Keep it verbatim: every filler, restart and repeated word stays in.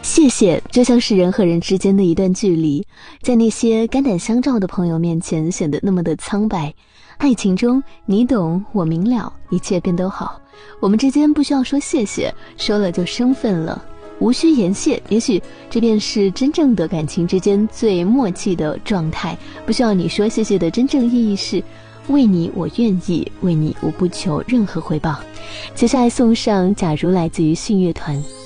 谢谢就像是人和人之间的一段距离，在那些肝胆相照的朋友面前显得那么的苍白。爱情中你懂我明了，一切便都好。我们之间不需要说谢谢，说了就生分了，无需言谢。也许这便是真正的感情之间最默契的状态。不需要你说谢谢的真正意义是，为你我愿意，为你我不求任何回报。接下来送上假如来自于信乐团。